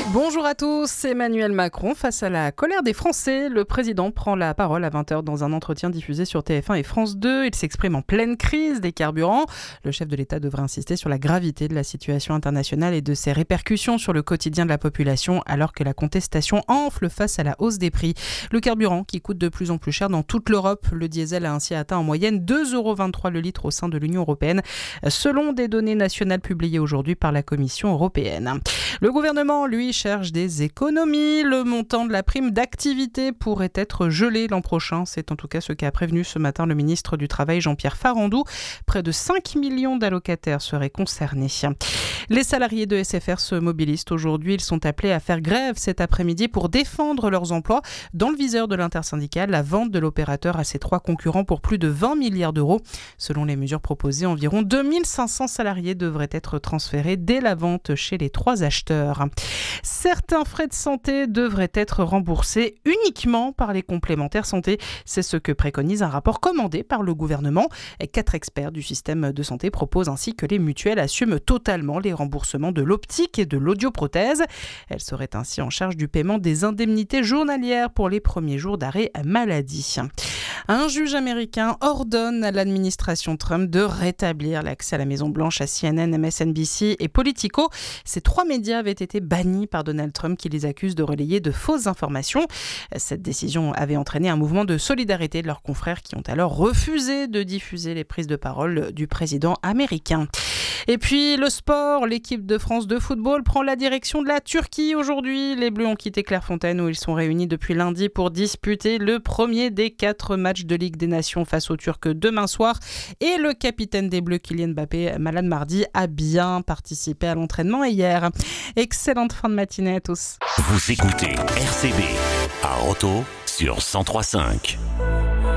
Bonjour à tous, Emmanuel Macron face à la colère des Français. Le président prend la parole à 20h dans un entretien diffusé sur TF1 et France 2. Il s'exprime en pleine crise des carburants. Le chef de l'État devrait insister sur la gravité de la situation internationale et de ses répercussions sur le quotidien de la population alors que la contestation enfle face à la hausse des prix. Le carburant qui coûte de plus en plus cher dans toute l'Europe. Le diesel a ainsi atteint en moyenne 2,23 € le litre au sein de l'Union européenne, selon des données nationales publiées aujourd'hui par la Commission européenne. Le gouvernement, lui, cherche des économies. Le montant de la prime d'activité pourrait être gelé l'an prochain. C'est en tout cas ce qu'a prévenu ce matin le ministre du Travail Jean-Pierre Farandou. Près de 5 millions d'allocataires seraient concernés. Les salariés de SFR se mobilisent aujourd'hui. Ils sont appelés à faire grève cet après-midi pour défendre leurs emplois. Dans le viseur de l'intersyndicale, la vente de l'opérateur à ses 3 concurrents pour plus de 20 milliards d'euros. Selon les mesures proposées, environ 2500 salariés devraient être transférés dès la vente chez les 3 acheteurs. Certains frais de santé devraient être remboursés uniquement par les complémentaires santé. C'est ce que préconise un rapport commandé par le gouvernement. 4 experts du système de santé proposent ainsi que les mutuelles assument totalement les remboursements de l'optique et de l'audioprothèse. Elles seraient ainsi en charge du paiement des indemnités journalières pour les premiers jours d'arrêt maladie. Un juge américain ordonne à l'administration Trump de rétablir l'accès à la Maison-Blanche à CNN, MSNBC et Politico. Ces 3 médias avaient été bannis par Donald Trump qui les accuse de relayer de fausses informations. Cette décision avait entraîné un mouvement de solidarité de leurs confrères qui ont alors refusé de diffuser les prises de parole du président américain. Et puis le sport, l'équipe de France de football prend la direction de la Turquie aujourd'hui. Les Bleus ont quitté Clairefontaine où ils sont réunis depuis lundi pour disputer le premier des 4 matchs de Ligue des Nations face aux Turcs demain soir. Et le capitaine des Bleus, Kylian Mbappé, malade mardi, a bien participé à l'entraînement hier. Excellente fin de matinée à tous. Vous écoutez RCB à Roto sur 103.5.